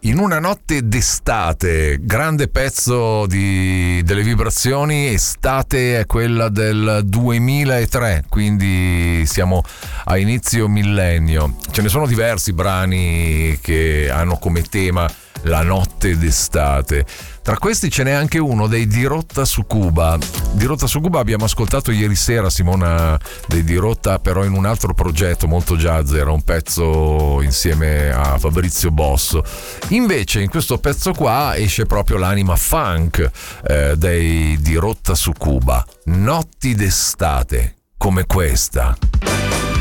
In una notte d'estate, grande pezzo delle vibrazioni. Estate è quella del 2003, quindi siamo a inizio millennio. Ce ne sono diversi brani che hanno come tema la notte d'estate. Tra questi ce n'è anche uno dei Di Rotta su Cuba. Di Rotta su Cuba abbiamo ascoltato ieri sera Simona dei Di Rotta, però in un altro progetto molto jazz, era un pezzo insieme a Fabrizio Bosso. Invece in questo pezzo qua esce proprio l'anima funk dei Di Rotta su Cuba. Notti d'estate come questa.